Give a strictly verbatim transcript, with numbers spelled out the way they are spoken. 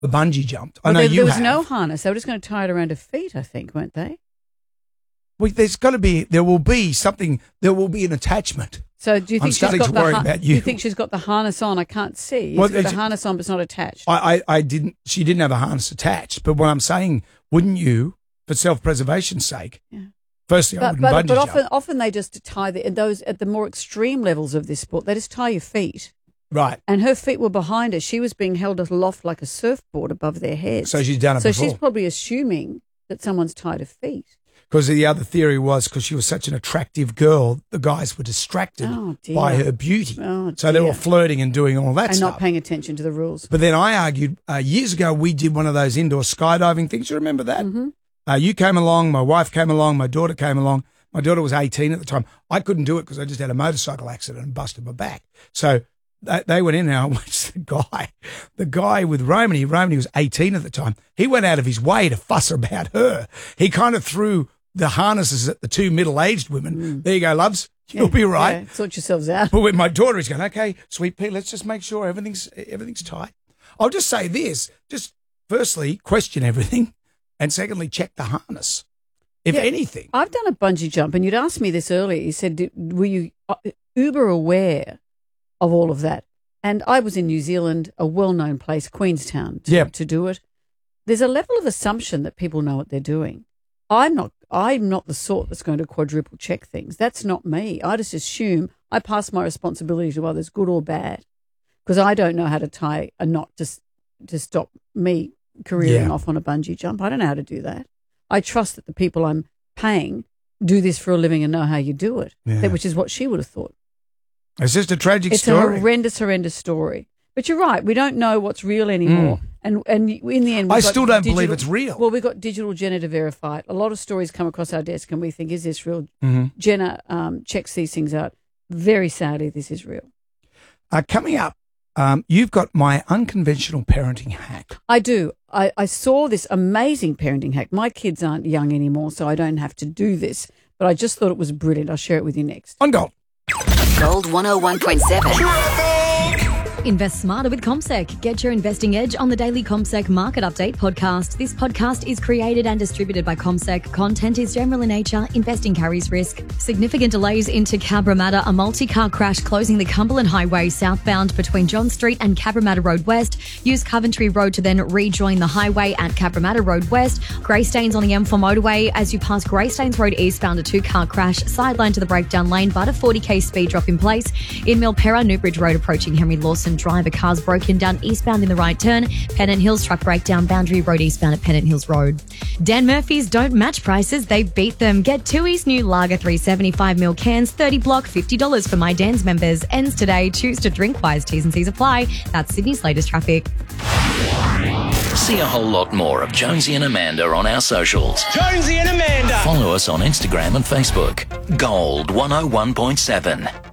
the bungee jumped. I well, know there, you there was have. no harness. They were just going to tie it around her feet, I think, weren't they? Well, there's got to be, there will be something, there will be an attachment. So do you think I'm she's starting got to the worry har- about Do you you. think she's got the harness on? I can't see. It's Well, got the it's- harness on, but it's not attached. I, I, I didn't, she didn't have a harness attached, but what I'm saying, wouldn't you, for self-preservation's sake, Yeah. firstly, I But, wouldn't but, bungee but jump. often, often they just tie the those at the more extreme levels of this sport. They just tie your feet, Right. and her feet were behind her. She was being held aloft like a surfboard above their heads. So she's done it So before. she's probably assuming that someone's tied her feet. Because the other theory was because she was such an attractive girl, the guys were distracted Oh, dear. by her beauty. Oh, so they were dear. flirting and doing all that and stuff. not paying attention to the rules. But then I argued uh, years ago, we did one of those indoor skydiving things. You remember that? Mm-hmm. Uh, you came along, my wife came along, my daughter came along. My daughter was eighteen at the time. I couldn't do it because I just had a motorcycle accident and busted my back. So they, they went in and I watched the guy, the guy with Romany. Romany was eighteen at the time. He went out of his way to fuss about her. He kind of threw the harnesses at the two middle-aged women. Mm. There you go, loves. You'll Yeah, be right. yeah, sort yourselves out. But with my daughter, he's going, okay, sweet pea, let's just make sure everything's everything's tight. I'll just say this: just firstly, question everything, and secondly, check the harness, if Yeah. anything. I've done a bungee jump, and you'd asked me this earlier. You said, did- were you uh, uber aware of all of that? And I was in New Zealand, a well-known place, Queenstown, to, Yeah. to do it. There's a level of assumption that people know what they're doing. I'm not. I'm not the sort that's going to quadruple check things. That's not me. I just assume I pass my responsibility to others, good or bad, because I don't know how to tie a knot to s- to stop me careering Yeah. off on a bungee jump. I don't know how to do that. I trust that the people I'm paying do this for a living and know how you do it, Yeah. that- which is what she would have thought. It's just a tragic It's story. a horrendous, horrendous story. But you're right. We don't know what's real anymore. And and in the end, we've I got still don't digital- believe it's real. Well, we've got digital Jenna to verify it. A lot of stories come across our desk and we think, is this real? Mm-hmm. Jenna um, checks these things out. Very sadly, this is real. Uh, coming up, um, you've got my unconventional parenting hack. I do. I, I saw this amazing parenting hack. My kids aren't young anymore, so I don't have to do this. But I just thought it was brilliant. I'll share it with you next. On Gold. Gold one oh one point seven. Invest smarter with CommSec. Get your investing edge on the daily CommSec Market Update podcast. This podcast is created and distributed by CommSec. Content is general in nature. Investing carries risk. Significant delays into Cabramatta. A multi-car crash closing the Cumberland Highway southbound between John Street and Cabramatta Road West. Use Coventry Road to then rejoin the highway at Cabramatta Road West. Greystanes on the M four motorway. As you pass Greystanes Road eastbound, a two-car crash. Sideline to the breakdown lane, but a forty k speed drop in place. In Milperra, Newbridge Road approaching Henry Lawson Drive. A car's broken down eastbound in the right turn. Pennant Hills truck breakdown, Boundary Road eastbound at Pennant Hills Road. Dan Murphy's don't match prices, they beat them. Get Tooheys new Lager three seventy-five mil cans, thirty block, fifty dollars for My Dan's members. Ends today. Choose to drink wise. T's and C's apply. That's Sydney's latest traffic. See a whole lot more of Jonesy and Amanda on our socials. Jonesy and Amanda. Follow us on Instagram and Facebook. Gold one oh one point seven.